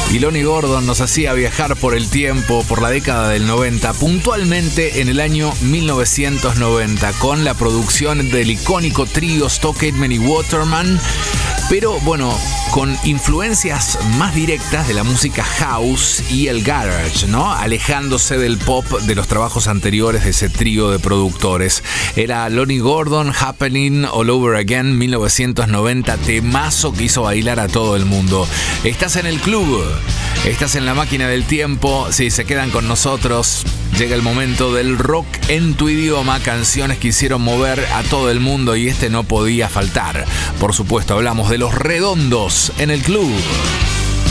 Y Lonnie Gordon nos hacía viajar por el tiempo, por la década del 90, puntualmente en el año 1990, con la producción del icónico trío Stockman y Waterman, pero bueno, con influencias más directas de la música house y el garage, ¿no? Alejándose del pop de los trabajos anteriores de ese trío de productores. Era Lonnie Gordon, Happening All Over Again, 1990, temazo que hizo bailar a todo el mundo. Estás en el club, estás en la máquina del tiempo. Si se quedan con nosotros, llega el momento del rock en tu idioma, canciones que hicieron mover a todo el mundo y este no podía faltar. Por supuesto, hablamos de Los Redondos en el club.